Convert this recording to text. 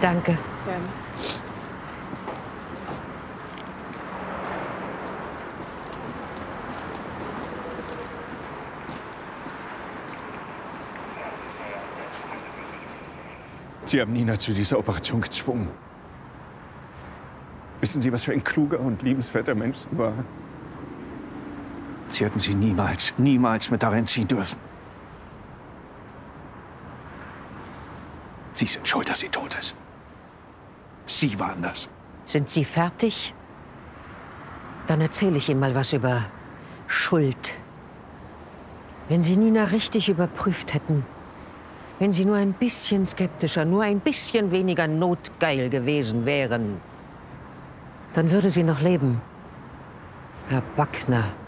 Danke. Gerne. Sie haben Nina zu dieser Operation gezwungen. Wissen Sie, was für ein kluger und liebenswerter Mensch sie war? Sie hätten sie niemals mit darin ziehen dürfen. Sie sind schuld, dass sie tot ist. Sie waren das. Sind Sie fertig? Dann erzähle ich Ihnen mal was über Schuld. Wenn Sie Nina richtig überprüft hätten, wenn Sie nur ein bisschen skeptischer, nur ein bisschen weniger notgeil gewesen wären, dann würde sie noch leben. Herr Backner.